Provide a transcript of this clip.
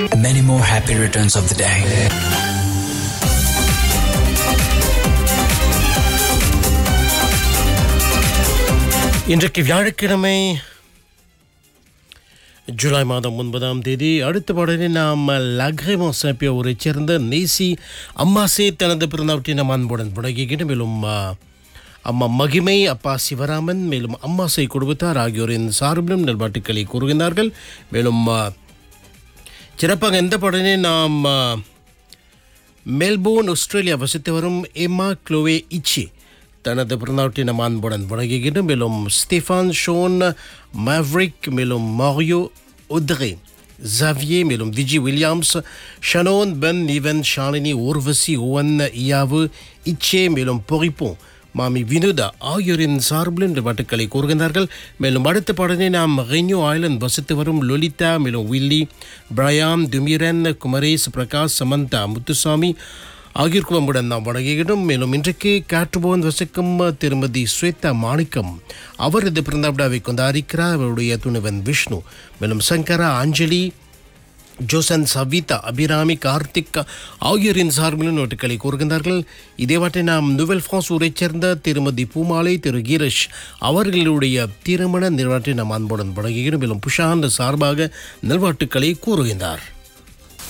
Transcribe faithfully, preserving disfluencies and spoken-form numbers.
Many more happy returns of the day. இன்றைக்கு வியாழக்கிழமை ஜூலை மாதம் ஒன்பதாம் தேதி. அடுத்த பாடலை நாம் லக்ரேமோ சாப்பிய ஊரைச் சேர்ந்த நேசி அம்மாசே தனது பிறந்தவற்றை நம் அன்புடன் வழங்குகின்ற மேலும் அம்மா மகிமை, அப்பா சிவராமன், மேலும் அம்மாசை குடும்பத்தார் ஆகியோரின் சார்பிலும் நல்வாழ்த்துக்களை கூறுகின்றார்கள். மேலும் சிறப்பாக இந்த பாடலை நாம் மெல்போர்ன் ஆஸ்திரேலியா வசித்து வரும் எம்மா க்ளோவே இச்சி தனது பிறந்தவற்றை நம் அன்புடன் வழங்குகின்ற மேலும் ஸ்டீஃபான், ஷோன், மேவ்ரிக், மேலும் மாரியோ ஒத்ரே, ஜாவியே, மேலும் Viji Williams, ஷனோன், pen, நிவன், Shalini, Urvashi, oven, இயாவு, இச்சே, மேலும் பொறிப்போம், மாமி வினுதா ஆகியோரின் சார்பில் இந்த பாட்டுக்களை கூறுகின்றார்கள். மேலும் அடுத்த பாடலை நாம் ரெனியூ ஐலண்ட் வசித்து வரும் லொலிதா, மேலும் வில்லி, பிரயாம், துமிரன், குமரேஷ், பிரகாஷ், சமந்தா, முத்துசாமி ஆகியோர் குடும்பமுடன் நாம் வழங்குகிறோம். மேலும் இன்றைக்கு காற்றுபோன் வசிக்கும் திருமதி ஸ்வேதா மாணிக்கம் அவரது பிறந்த விழாவை கொண்டாடிக்கிறார். அவருடைய துணிவன் விஷ்ணு, மேலும் சங்கரா, அஞ்சலி, ஜோசன், சவிதா, அபிராமி, கார்த்திக் ஆகியோரின் சார்பிலும் நோட்டுக்களை கூறுகின்றார்கள். இதேவாட்டை நாம் நுவல் ஃப்ரான்ஸ் ஊரைச் சேர்ந்த திருமதி பூமாலை, திரு கீரஷ் அவர்களுடைய திருமண நிறுவனத்தை நாம் அன்புடன் வழங்குகிறோம். மேலும் புஷான் சார்பாக நல்வாழ்த்துக்களை கூறுகின்றார்.